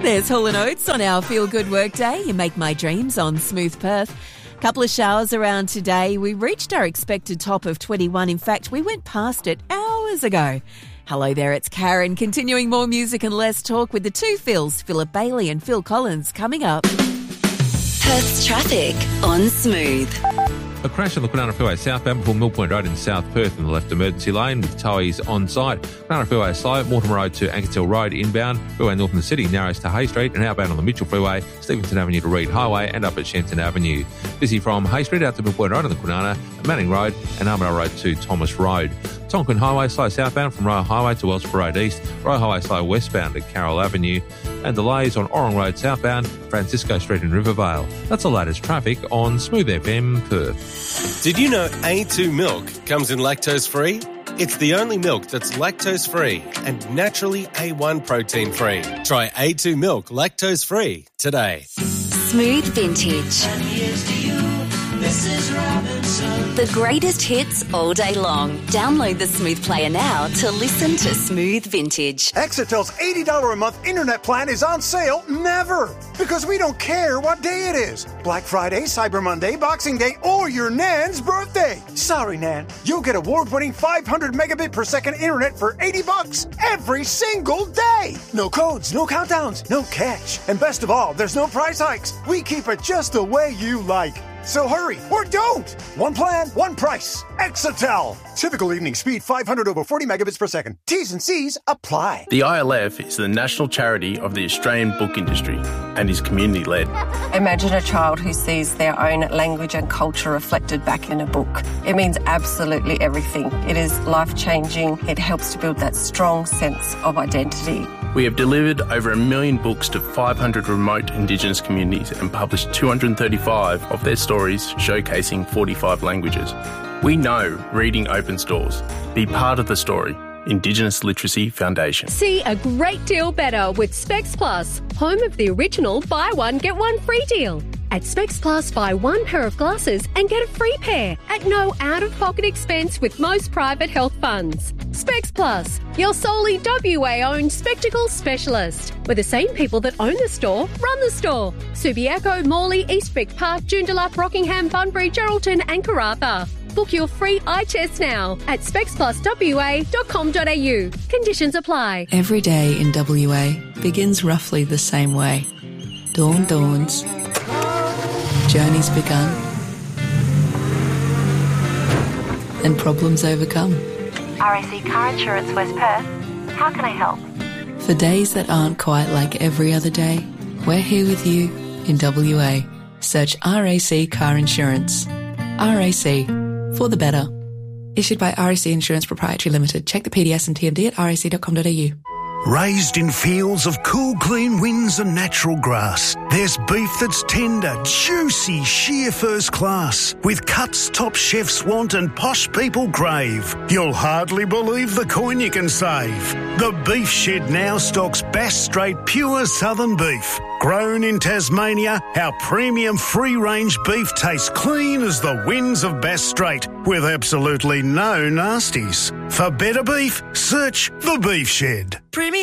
There's Hall & Oates on our Feel Good Workday. You make my dreams on Smooth Perth. Couple of showers around today. We reached our expected top of 21. In fact, we went past it hours ago. Hello there, it's Karen. Continuing more music and less talk with the two Phils, Philip Bailey and Phil Collins, coming up. Perth's traffic on Smooth. A crash on the Kwinana Freeway southbound before Mill Point Road in South Perth in the left emergency lane with towies on site. Kwinana Freeway slow, Mortimer Road to Ankertel Road inbound, Freeway north in the city narrows to Hay Street and outbound on the Mitchell Freeway, Stevenson Avenue to Reed Highway and up at Shenton Avenue. Busy from Hay Street out to Mill Point Road on the Kwinana, Manning Road and Armadale Road to Thomas Road. Tonkin Highway slow southbound from Royal Highway to Wellsford Road East, Royal Highway slow westbound at Carroll Avenue, and delays on Orong Road southbound, Francisco Street in Rivervale. That's the latest traffic on Smooth FM Perth. Did you know A2 milk comes in lactose-free? It's the only milk that's lactose-free and naturally A1 protein-free. Try A2 milk lactose-free today. Smooth Vintage. And here's to you, Mrs. Robinson. The greatest hits all day long. Download the Smooth Player now to listen to Smooth Vintage. Exetel's $80 a month internet plan is on sale never, because we don't care what day it is. Black Friday, Cyber Monday, Boxing Day, or your Nan's birthday. Sorry, Nan. You'll get award-winning 500 megabit per second internet for $80 every single day. No codes, no countdowns, no catch. And best of all, there's no price hikes. We keep it just the way you like. So hurry, or don't! One plan, one price. Exetel. Typical evening speed 500 over 40 megabits per second. T's and C's apply. The ILF is the national charity of the Australian book industry and is community-led. Imagine a child who sees their own language and culture reflected back in a book. It means absolutely everything. It is life-changing. It helps to build that strong sense of identity. We have delivered over 1 million books to 500 remote Indigenous communities and published 235 of their stories showcasing 45 languages. We know reading opens doors. Be part of the story. Indigenous Literacy Foundation. See a great deal better with Specs Plus, home of the original buy one, get one free deal. At Specs Plus, buy one pair of glasses and get a free pair at no out-of-pocket expense with most private health funds. Specs Plus, your solely WA-owned spectacles specialist, where the same people that own the store run the store. Subiaco, Morley, Eastwick Park, Joondalup, Rockingham, Bunbury, Geraldton and Karratha. Book your free eye test now at specspluswa.com.au. Conditions apply. Every day in WA begins roughly the same way. Dawn dawns. Journey's begun. And problems overcome. RAC Car Insurance West Perth. How can I help? For days that aren't quite like every other day, we're here with you in WA. Search RAC Car Insurance. RAC. For the better. Issued by RAC Insurance Proprietary Limited. Check the PDS and TMD at rac.com.au. Raised in fields of cool, clean winds and natural grass, there's beef that's tender, juicy, sheer first class, with cuts top chefs want and posh people crave. You'll hardly believe the coin you can save. The Beef Shed now stocks Bass Strait pure southern beef. Grown in Tasmania, our premium free-range beef tastes clean as the winds of Bass Strait, with absolutely no nasties. For better beef, search The Beef Shed. Premium